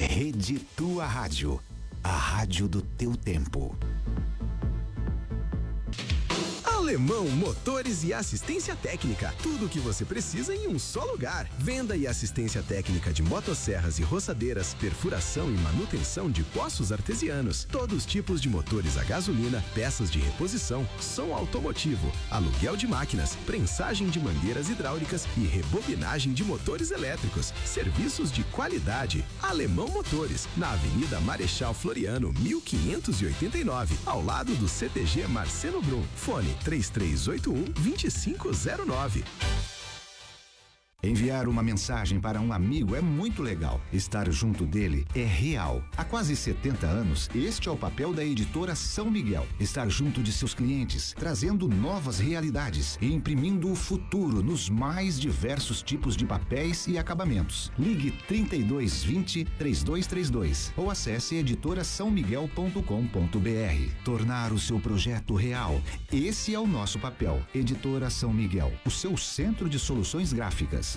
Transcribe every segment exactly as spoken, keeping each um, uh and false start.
Rede Tua Rádio, a rádio do teu tempo. Alemão Motores e Assistência Técnica. Tudo o que você precisa em um só lugar. Venda e assistência técnica de motosserras e roçadeiras, perfuração e manutenção de poços artesianos. Todos os tipos de motores a gasolina, peças de reposição, som automotivo, aluguel de máquinas, prensagem de mangueiras hidráulicas e rebobinagem de motores elétricos. Serviços de qualidade. Alemão Motores, na Avenida Marechal Floriano, mil quinhentos e oitenta e nove, ao lado do C T G Marcelo Brum. Fone três três oito um, dois cinco zero nove. Enviar uma mensagem para um amigo é muito legal. Estar junto dele é real. Há quase setenta anos, este é o papel da editora São Miguel. Estar junto de seus clientes, trazendo novas realidades e imprimindo o futuro nos mais diversos tipos de papéis e acabamentos. Ligue trinta e dois vinte, trinta e dois trinta e dois ou acesse editora são miguel ponto com ponto br. Tornar o seu projeto real. Esse é o nosso papel. Editora São Miguel, o seu centro de soluções gráficas.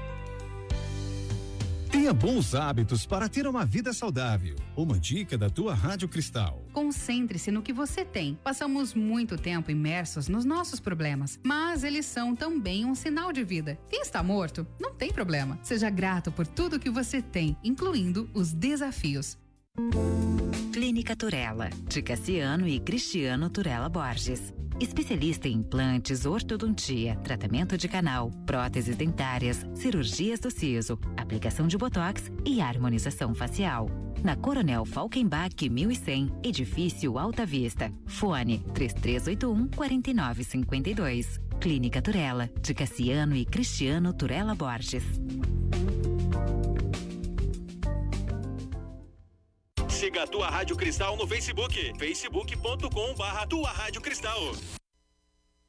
Tenha bons hábitos para ter uma vida saudável. Uma dica da tua Rádio Cristal. Concentre-se no que você tem. Passamos muito tempo imersos nos nossos problemas, mas eles são também um sinal de vida. Quem está morto, não tem problema. Seja grato por tudo que você tem, incluindo os desafios. Clínica Turella, de Cassiano e Cristiano Turella Borges. Especialista em implantes, ortodontia, tratamento de canal, próteses dentárias, cirurgias do siso, aplicação de botox e harmonização facial. Na Coronel Falkenbach mil e cem, edifício Alta Vista. Fone três três oito um, quatro nove cinco dois. Clínica Turella, de Cassiano e Cristiano Turella Borges. Siga a Tua Rádio Cristal no Facebook, facebook ponto com barra Tua Rádio Cristal.